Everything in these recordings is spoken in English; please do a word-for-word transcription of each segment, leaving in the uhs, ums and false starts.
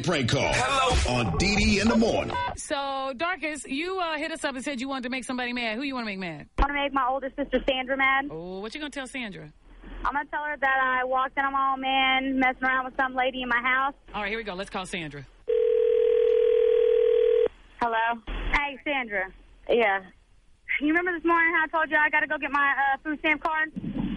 prank call. Hello. On D D in the morning. So, Darkest, you uh, hit us up and said you wanted to make somebody mad. Who you want to make mad? I want to make my older sister Sandra mad. Oh, what you going to tell Sandra? I'm going to tell her that I walked in on my old man messing around with some lady in my house. All right, here we go. Let's call Sandra. Hello? Hey, Sandra. Yeah. You remember this morning how I told you I got to go get my uh, food stamp card?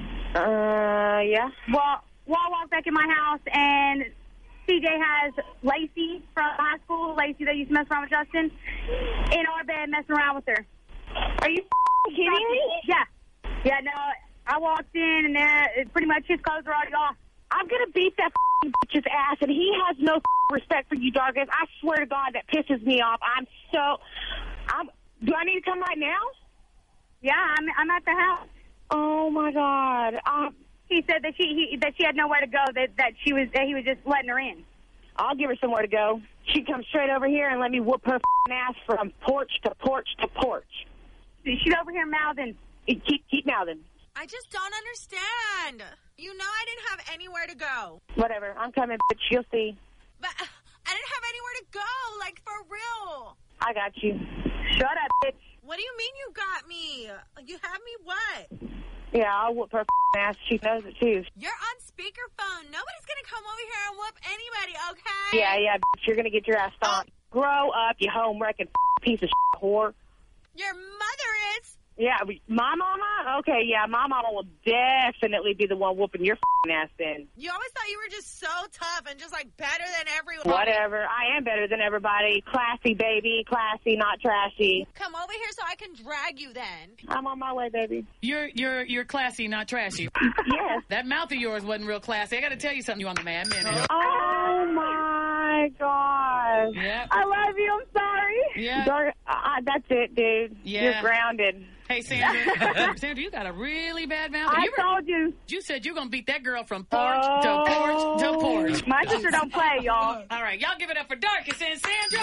Uh, yeah. Well, well, I walked back in my house, and C J has Lacey from high school, Lacey that used to mess around with Justin, in our bed messing around with her. Are you kidding me? Yeah. Yeah, no, I walked in, and there, pretty much his clothes were already off. I'm going to beat that bitch's ass, and he has no respect for you, Darkest. I swear to God, that pisses me off. I'm so... I'm. Do I need to come right now? Yeah, I'm, I'm at the house. Oh, my God. Um, he said that she he, that she had nowhere to go, that, that, she was, that he was just letting her in. I'll give her somewhere to go. She comes straight over here and let me whoop her ass from porch to porch to porch. She's over here mouthing. Keep, keep mouthing. I just don't understand. You know I didn't have anywhere to go. Whatever. I'm coming, bitch. You'll see. But I didn't have anywhere to go, like, for real. I got you. Shut up, bitch. What do you mean you got me? You have me what? Yeah, I'll whoop her ass. She knows it, too. You're on speakerphone. Nobody's going to come over here and whoop anybody, okay? Yeah, yeah, bitch. You're going to get your ass stomped. Oh. Grow up, you home-wrecking piece of shit whore. Your mother is... Yeah, my mama? Okay, yeah, my mama will definitely be the one whooping your ass then. You always thought you were just so tough and just, like, better than everyone. Whatever. I am better than everybody. Classy, baby. Classy, not trashy. Come over here so I can drag you then. I'm on my way, baby. You're you're you're classy, not trashy. Yes. That mouth of yours wasn't real classy. I got to tell you something, you on the Mad Minute. Oh, my gosh. Yeah. I love you. I'm sorry. Yeah. Dark, uh, that's it, dude. Yeah. You're grounded. Hey, Sandra. Sandra, you got a really bad mouth. I you were, told you. You said you're going to beat that girl from porch oh. to porch to porch. My sister don't play, y'all. All right, y'all give it up for Darkest and Sandra.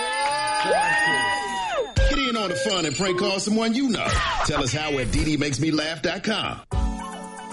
Yeah. Get in on the fun and prank call someone you know. Tell us how at D D makes me laugh dot com.